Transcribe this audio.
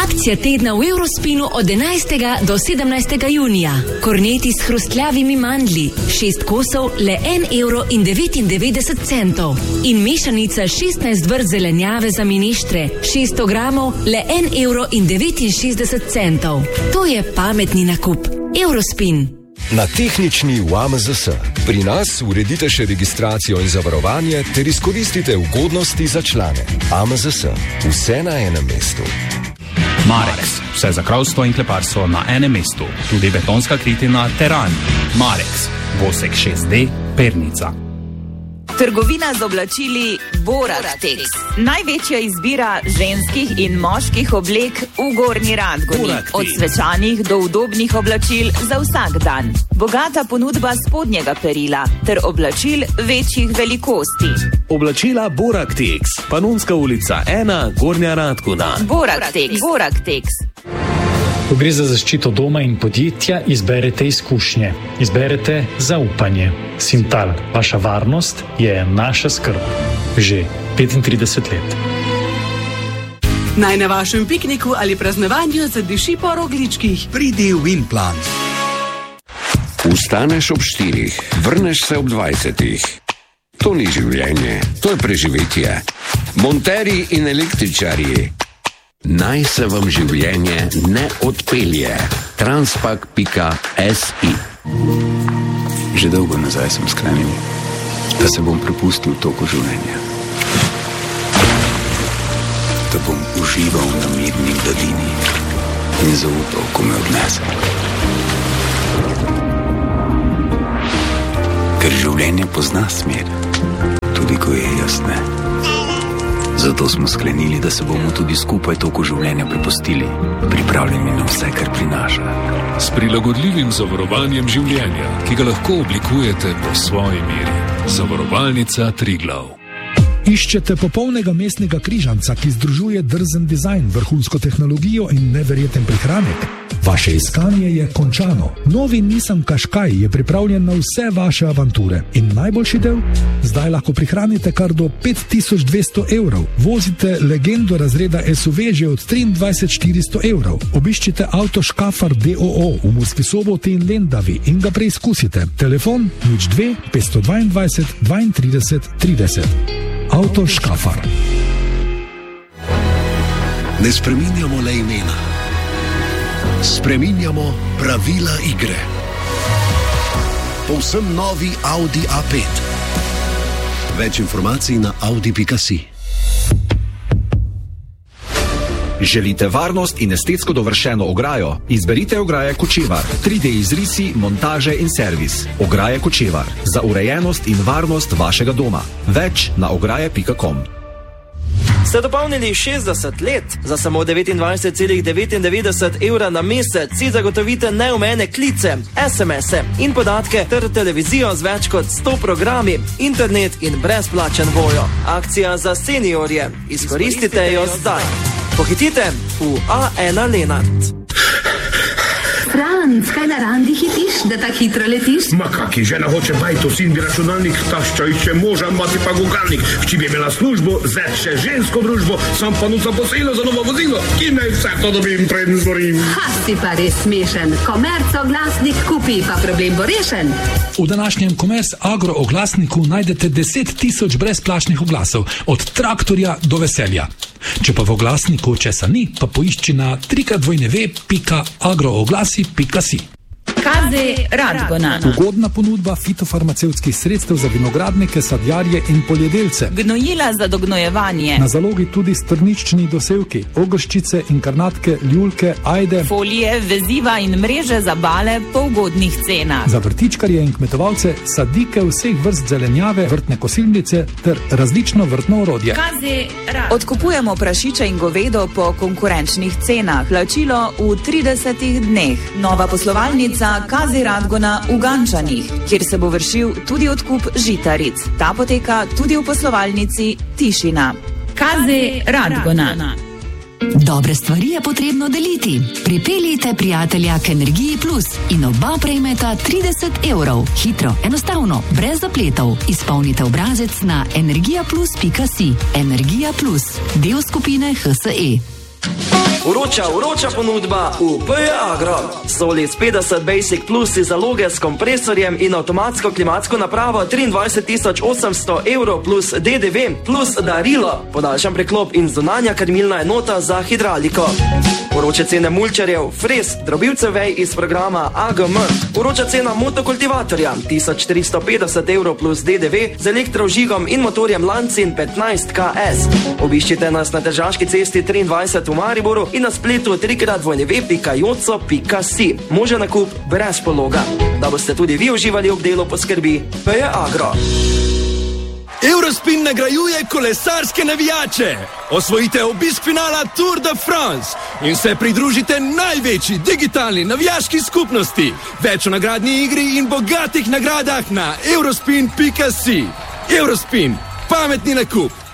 Akcija tedna v Eurospinu od 11. do 17. junija. Korneti s hrustljavimi mandlji, 6 kosov, le 1,99 €. In mešanica 16 vrst zelenjave za mineštre, 600 gramov, le 1,69 €. To je pametni nakup. Eurospin. Na tehnični v AMZS. Pri nas uredite še registracijo in zavarovanje ter izkoristite ugodnosti za člane. AMZS. Vse na enem mestu. Marex. Vse za kravstvo in kleparstvo na enem mestu. Tudi betonska kritina Teran. Marex. Vosek 6D, Pernica. Trgovina z oblačili Boratex. Največja izbira ženskih in moških oblek v Gornji Radgoni. Od svečanih do udobnih oblačil za vsak dan. Bogata ponudba spodnjega perila ter oblačil večjih velikosti. Oblačila Boratex. Panonska ulica 1, Gornja Radgona. Boratex. Ko gre za zaščito doma in podjetja, izberete izkušnje. Izberete zaupanje. Sintal, vaša varnost je naša skrb. Že 35 let. Naj na vašem pikniku ali praznovanju zadiši po rogličkih. Pridi v Implant. Vstaneš ob 4, vrneš se ob 20. To ni življenje, to je preživetje. Monterji in električarji. Naj se vam življenje ne odpelje. Transpak.si. Že dolgo nazaj sem sklenil, da se bom prepustil toku življenja. Da bom užival na mirni gladini in zaupal, ko me odnese. Ker življenje pozna smer, tudi ko je jasne. Zato smo sklenili, da se bomo tudi skupaj toku življenja prepustili, pripravljeni na vse, kar prinaša. S prilagodljivim zavarovanjem življenja, ki ga lahko oblikujete po svoji meri. Zavarovalnica Triglav. Iščete popolnega mestnega križanca, ki združuje drzen dizajn, vrhunsko tehnologijo in neverjeten prihranek? Vaše iskanje je končano. Novi Nissan Qashqai je pripravljen na vse vaše avanture. In najboljši del? Zdaj lahko prihranite kar do 5200 €. Vozite legendo razreda SUV že od 23 400 €. Obiščite Auto Škafar DOO v Murski Soboti in Lendavi in ga preizkusite. Telefon 02 522 32 30. Auto Škafar. Ne spreminjamo le imena. Spreminjamo pravila igre. Povsem novi Audi A5. Več informacij na audi.si. Želite varnost in estetsko dovršeno ograjo? Izberite ograje Kočevar. 3D izrisi, montaže in servis. Ograje Kočevar. Za urejenost in varnost vašega doma. Več na ograje.com. Ste dopolnili 60 let? Za samo 29,99 € na mesec si zagotovite neomejene klice, SMS-e in podatke ter televizijo z več kot 100 programi, internet in brezplačen vojo. Akcija za seniorje. Izkoristite jo zdaj. Pohitite v A1 Lenart. Franc, kaj na randi hitiš, da tako hitro letiš? Ma kaki, žena hoče bajto, sin bi računalnik, tašča išče moža, mati pa gugalnik. Hči bi imela službo, zet še žensko družbo, sam pa nuca posilo za novo vozilo, ki naj vse to dobim, preden zgorim. Ha, si pa res smešen. Komerc oglasnik kupi, pa problem bo rešen. V današnjem Komerc Agro oglasniku najdete 10 000 brezplačnih oglasov, od traktorja do veselja. Če pa v oglasniku česa ni, pa poišči na www.agrooglasi.si. KZ Radgona. Ugodna ponudba fitofarmacevtskih sredstev za vinogradnike, sadjarje in poljedelce. Gnojila za dognojevanje. Na zalogi tudi strnični dosevki, ogrščice, inkarnatke, ljulke, ajde. Folije, veziva in mreže za bale po ugodnih cenah. Za vrtičkarje in kmetovalce sadike vseh vrst zelenjave, vrtne kosilnice ter različno vrtno orodje. KZ Radgona. Odkupujemo prašiče in govedo po konkurenčnih cenah. Plačilo v 30 dneh. Nova poslovalnica KZ Radgona v Gančanih, kjer se bo vršil tudi odkup žitaric. Ta poteka tudi v poslovalnici Tišina. KZ Radgona. Dobre stvari je potrebno deliti. Pripeljite prijatelja k Energiji Plus in oba prejmeta 30 €. Hitro, enostavno, brez zapletov. Izpolnite obrazec na energijaplus.si. Energija Plus, del skupine HSE. Vroča ponudba v PJ Agro. Solis 50 Basic Plus iz zaloge s kompresorjem in avtomatsko klimatsko napravo 23.800 evrov plus DDV plus darilo, podaljšan preklop in zunanja krmilna enota za hidrauliko. Vroče cene mulčarjev, frez, drobilcev vej iz programa AGM. Vroča cena motokultivatorja 1450 evrov plus DDV z elektrovžigom in motorjem Lancin 15 KS. Obiščite nas na Tržaški cesti 23 v Mariboru in na spletu www.joco.si. Možen nakup brez pologa. Da boste tudi vi uživali ob delu, poskrbi PJ Agro. Eurospin nagrajuje kolesarske navijače. Osvojite obisk finala Tour de France in se pridružite največji digitalni navijaški skupnosti. Več o nagradni igri in bogatih nagradah na eurospin.si. Eurospin, pametni nakup.